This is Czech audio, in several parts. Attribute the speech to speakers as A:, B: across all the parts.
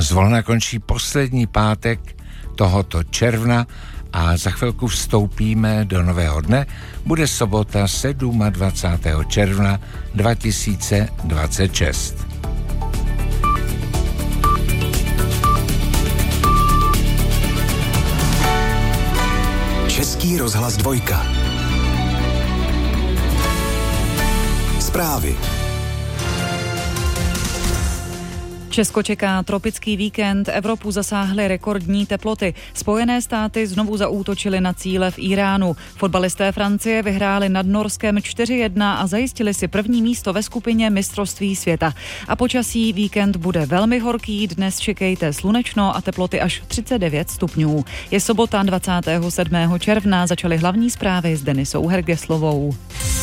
A: Zvolna končí poslední pátek tohoto června a za chvilku vstoupíme do nového dne. Bude sobota 27. června 2026.
B: Český rozhlas 2. Zprávy.
C: Česko čeká tropický víkend, Evropu zasáhly rekordní teploty. Spojené státy znovu zaútočily na cíle v Iránu. Fotbalisté Francie vyhráli nad Norskem 4-1 a zajistili si první místo ve skupině mistrovství světa. A počasí víkend bude velmi horký, dnes čekejte slunečno a teploty až 39 stupňů. Je sobota 27. června, začaly hlavní zprávy s Denisou Hergeslovou.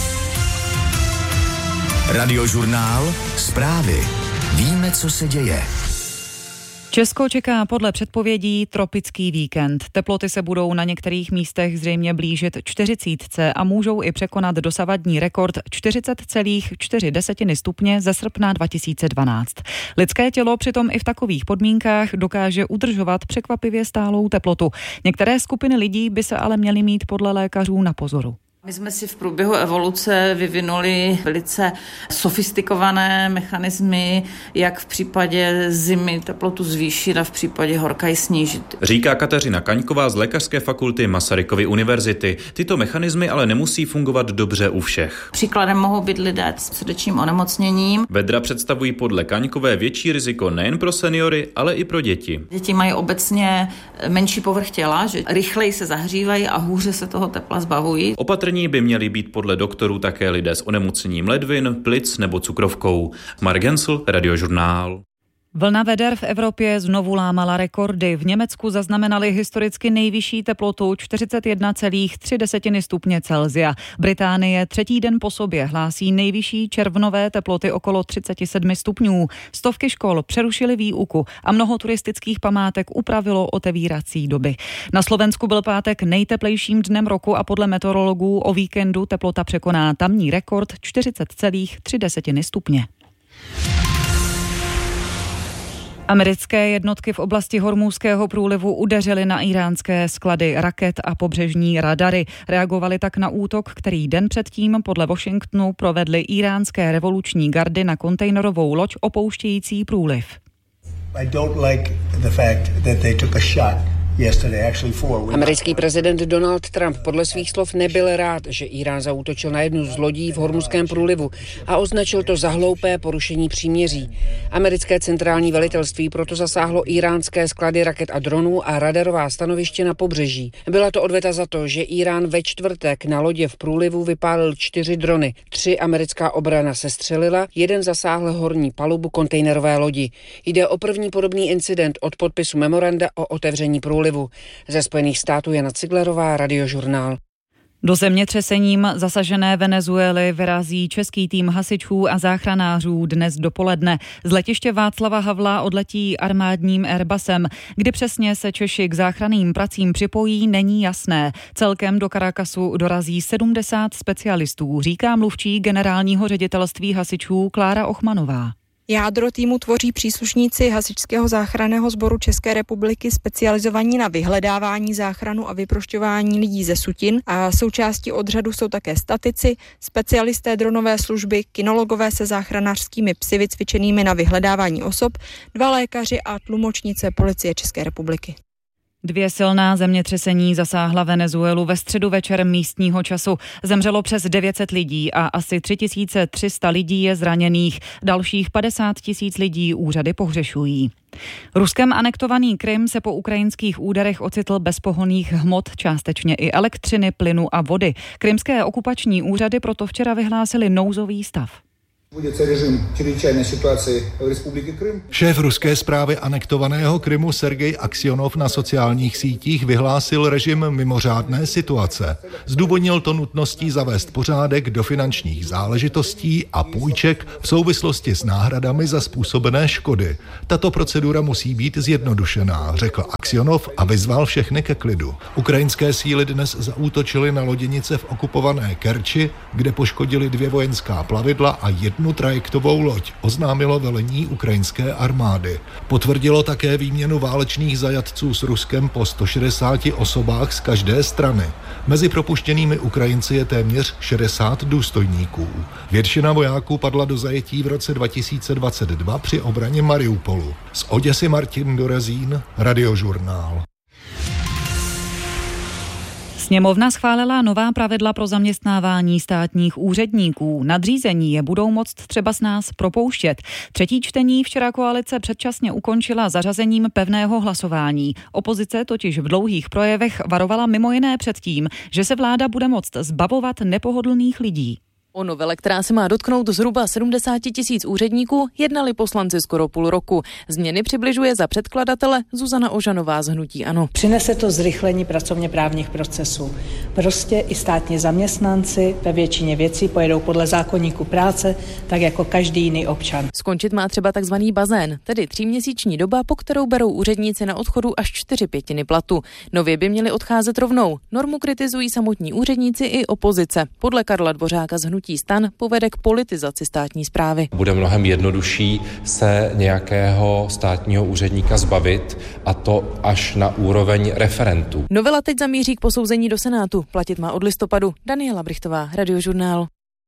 B: Radiožurnál Zprávy. Víme, co se děje.
C: Česko čeká podle předpovědí tropický víkend. Teploty se budou na některých místech zřejmě blížit 40 a můžou i překonat dosavadní rekord 40,4 stupně ze srpna 2012. Lidské tělo přitom i v takových podmínkách dokáže udržovat překvapivě stálou teplotu. Některé skupiny lidí by se ale měly mít podle lékařů na pozoru.
D: My jsme si v průběhu evoluce vyvinuli velice sofistikované mechanismy, jak v případě zimy teplotu zvýšit a v případě horka ji snížit.
E: Říká Kateřina Kaňková z Lékařské fakulty Masarykovy univerzity. Tyto mechanismy ale nemusí fungovat dobře u všech.
D: Příkladem mohou být lidé s srdečním onemocněním.
E: Vedra představují podle Kaňkové větší riziko nejen pro seniory, ale i pro děti.
D: Děti mají obecně menší povrch těla, že rychleji se zahřívají a hůře se toho tepla zbavují.
E: Opatrní by měli být podle doktorů také lidé s onemocněním ledvin, plic nebo cukrovkou. Mark Hensl, Radiožurnál.
C: Vlna veder v Evropě znovu lámala rekordy. V Německu zaznamenali historicky nejvyšší teplotu 41,3 stupně Celsia. Británie třetí den po sobě hlásí nejvyšší červnové teploty okolo 37 stupňů. Stovky škol přerušily výuku a mnoho turistických památek upravilo otevírací doby. Na Slovensku byl pátek nejteplejším dnem roku a podle meteorologů o víkendu teplota překoná tamní rekord 40,3 stupně. Americké jednotky v oblasti Hormúzského průlivu udeřily na íránské sklady raket a pobřežní radary. Reagovali tak na útok, který den předtím podle Washingtonu provedly íránské revoluční gardy na kontejnerovou loď opouštějící průliv.
F: I don't like the fact that they took a shot.
G: Americký prezident Donald Trump podle svých slov nebyl rád, že Írán zaútočil na jednu z lodí v Hormuzském průlivu a označil to za hloupé porušení příměří. Americké centrální velitelství proto zasáhlo íránské sklady raket a dronů a radarová stanoviště na pobřeží. Byla to odveta za to, že Írán ve čtvrtek na lodě v průlivu vypálil 4 drony. 3 americká obrana sestřelila, 1 zasáhl horní palubu kontejnerové lodi. Jde o první podobný incident od podpisu memoranda o otevření průlivu. Ze Spojených států Jana Ciglerová, Radiožurnál.
C: Do zemětřesením zasažené Venezuely vyrazí český tým hasičů a záchranářů dnes dopoledne. Z letiště Václava Havla odletí armádním Airbusem. Kdy přesně se Češi k záchranným pracím připojí, není jasné. Celkem do Caracasu dorazí 70 specialistů, říká mluvčí generálního ředitelství hasičů Klára Ochmanová.
H: Jádro týmu tvoří příslušníci Hasičského záchranného sboru České republiky specializovaní na vyhledávání, záchranu a vyprošťování lidí ze sutin a součástí odřadu jsou také statici, specialisté dronové služby, kinologové se záchranářskými psy vycvičenými na vyhledávání osob, 2 lékaři a tlumočnice Policie České republiky.
C: 2 silná zemětřesení zasáhla Venezuelu ve středu večer místního času. Zemřelo přes 900 lidí a asi 3300 lidí je zraněných. Dalších 50 000 lidí úřady pohřešují. Ruskem anektovaný Krym se po ukrajinských úderech ocitl bez pohonných hmot, částečně i elektřiny, plynu a vody. Krymské okupační úřady proto včera vyhlásily nouzový stav.
I: Šéf ruské správy anektovaného Krymu Sergej Aksionov na sociálních sítích vyhlásil režim mimořádné situace. Zdůvodnil to nutností zavést pořádek do finančních záležitostí a půjček v souvislosti s náhradami za způsobené škody. Tato procedura musí být zjednodušená, řekl Aksionov a vyzval všechny ke klidu. Ukrajinské síly dnes zaútočily na loděnice v okupované Kerči, kde poškodili 2 vojenská plavidla a 1 jednu trajektovou loď, oznámilo velení ukrajinské armády. Potvrdilo také výměnu válečných zajatců s Ruskem po 160 osobách z každé strany. Mezi propuštěnými Ukrajinci je téměř 60 důstojníků. Většina vojáků padla do zajetí v roce 2022 při obraně Mariupolu. Z Oděsy Martin Dorezín, Radiožurnál.
C: Sněmovna schválila nová pravidla pro zaměstnávání státních úředníků. Nadřízení je budou moct třeba s nás propouštět. Třetí čtení včera koalice předčasně ukončila zařazením pevného hlasování. Opozice totiž v dlouhých projevech varovala mimo jiné před tím, že se vláda bude moct zbavovat nepohodlných lidí.
J: O novele, která se má dotknout zhruba 70 000 úředníků, jednali poslanci skoro půl roku. Změny přibližuje za předkladatele Zuzana Ožanová z hnutí ANO.
K: Přinese to zrychlení pracovně právních procesů. Prostě i státní zaměstnanci ve většině věcí pojedou podle zákoníku práce, tak jako každý jiný občan.
J: Skončit má třeba takzvaný bazén, tedy 3měsíční doba, po kterou berou úředníci na odchodu až 4/5 platu. Nově by měli odcházet rovnou. Normu kritizují samotní úředníci i opozice. Podle Karla Dvořáka z hnutí STAN povede k politizaci státní správy.
L: Bude mnohem jednodušší se nějakého státního úředníka zbavit, a to až na úroveň referentů.
J: Novela teď zamíří k posouzení do Senátu. Platit má od listopadu. Daniela Brichtová, Radiožurnál.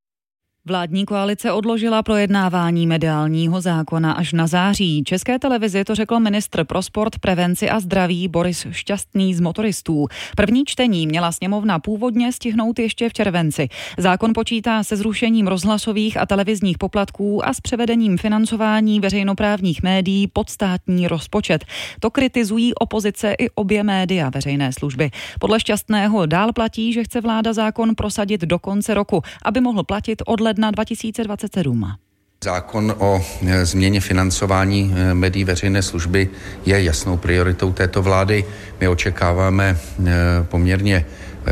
C: Vládní koalice odložila projednávání mediálního zákona až na září. České televizi to řekl ministr pro sport, prevenci a zdraví Boris Šťastný z Motoristů. První čtení měla sněmovna původně stihnout ještě v červenci. Zákon počítá se zrušením rozhlasových a televizních poplatků a s převedením financování veřejnoprávních médií pod státní rozpočet. To kritizují opozice i obě média veřejné služby. Podle Šťastného dál platí, že chce vláda zákon prosadit do konce roku, aby mohl platit od ledna 2027.
M: Zákon o změně financování médií veřejné služby je jasnou prioritou této vlády. My očekáváme poměrně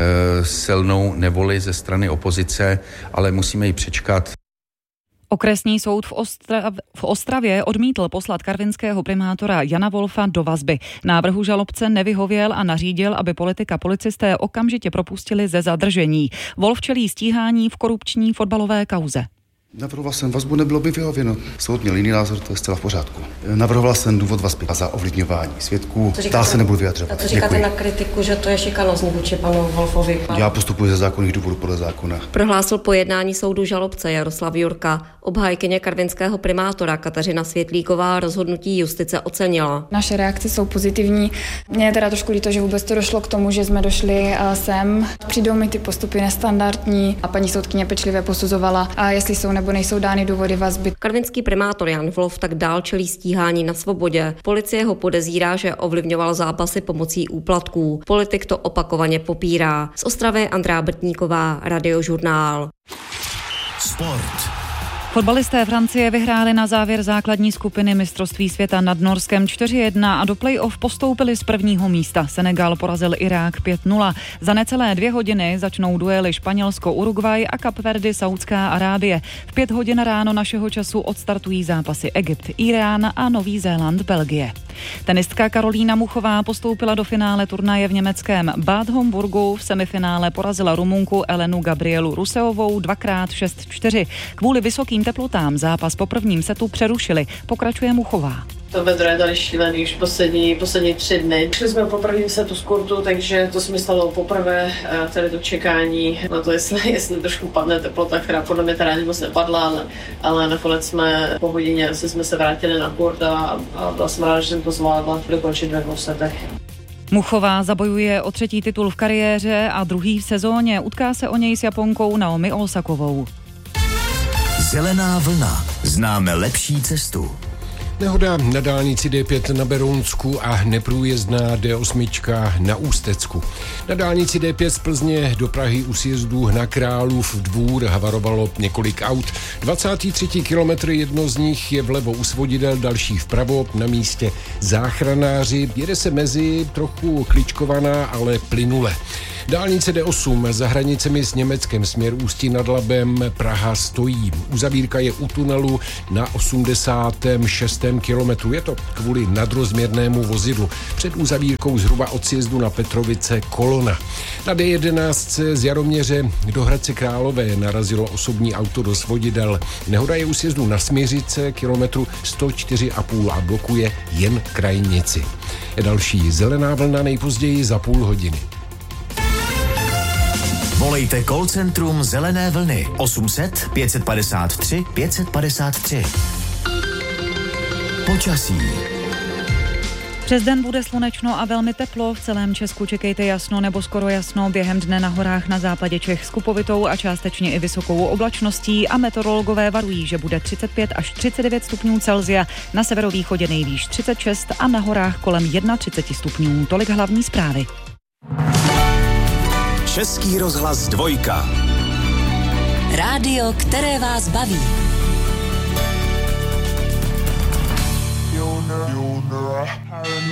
M: silnou nevoli ze strany opozice, ale musíme ji přečkat.
C: Okresní soud v Ostravě odmítl poslat karvinského primátora Jana Wolfa do vazby. Návrhu žalobce nevyhověl a nařídil, aby policisté okamžitě propustili ze zadržení. Wolf čelí stíhání v korupční fotbalové kauze.
N: Navrhoval jsem vazbu, nebylo by vyhověno. Soud měl jiný názor, to je zcela v pořádku. Navrhoval jsem důvod vazby za ovlivňování svědků. Dál se nebudu vyjadřovat.
O: A co říkáte na kritiku, že to je šikanózní vůči panu Wolfovi?
N: Já postupuji ze zákonných důvodů podle zákona.
O: Prohlásil po jednání soudu žalobce Jaroslav Jurka. Obhájkyně karvinského primátora Kateřina Světlíková rozhodnutí justice ocenila.
P: Naše reakce jsou pozitivní. Mně je teda trošku líto, že vůbec to došlo k tomu, že jsme došli sem. Přijdou mi ty postupy nestandardní a paní soudkyně pečlivě posuzovala, a jestli jsou nebo nejsou dány důvody vazby.
O: Karvinský primátor Jan Wolf tak dál čelí stíhání na svobodě. Policie ho podezírá, že ovlivňoval zápasy pomocí úplatků. Politik to opakovaně popírá. Z Ostravy Andrea Brtníková, Radiožurnál.
B: Sport.
C: Fotbalisté Francie vyhráli na závěr základní skupiny mistrovství světa nad Norskem 4-1 a do play-off postoupili z prvního místa. Senegal porazil Irák 5-0. Za necelé 2 hodiny začnou duely Španělsko-Uruguay a Kapverdy Saudská Arábie. V 5 hodin ráno našeho času odstartují zápasy Egypt, Irán a Nový Zéland, Belgie. Tenistka Karolína Muchová postoupila do finále turnaje v německém Bad Homburgu. V semifinále porazila Rumunku Elenu Gabrielu Ruseovou 2x6-4. Kvůli vysokým teplotám zápas po prvním setu přerušili. Pokračuje Muchová.
Q: To vedro je tady šílený už poslední 3 dny. Šli jsme po prvním setu z kurtu, takže to se mi stalo poprvé, tady to čekání na to, jestli trošku padne teplota, která podle mě teda moc nepadla, ale nakonec jsme po hodině jsme se vrátili na kurt a byla jsem ráda, že jsem to zvládla dokončit ve 2 setech.
C: Muchová zabojuje o 3. titul v kariéře a druhý v sezóně. Utká se o něj s Japonkou Naomi Osakovou.
B: Zelená vlna. Známe lepší cestu.
R: Nehoda na dálnici D5 na Berounsku a neprůjezdná D8 na Ústecku. Na dálnici D5 z Plzně do Prahy u sjezdu na Králův Dvůr havarovalo několik aut. 23. kilometr, jedno z nich je vlevo u svodidel, další vpravo, na místě záchranáři. Jede se mezi trochu kličkovaná, ale plynule. Dálnice D8 za hranicemi s Německem směr Ústí nad Labem Praha stojí. Uzavírka je u tunelu na 86. kilometru. Je to kvůli nadrozměrnému vozidlu. Před uzavírkou zhruba od sjezdu na Petrovice kolona. Na D11 z Jaroměře do Hradce Králové narazilo osobní auto do svodidel. Nehoda je u sjezdu na Smiřice kilometru 104,5 a blokuje jen krajnici. Další zelená vlna nejpozději za půl hodiny.
B: Volejte call centrum Zelené vlny 800 553 553. Počasí.
C: Přes den bude slunečno a velmi teplo. V celém Česku čekejte jasno nebo skoro jasno. Během dne na horách na západě Čech s kupovitou a částečně i vysokou oblačností a meteorologové varují, že bude 35 až 39 stupňů Celsia, na severovýchodě nejvýš 36 a na horách kolem 31 stupňů. Tolik hlavní zprávy.
B: Český rozhlas 2.
S: Rádio, které vás baví.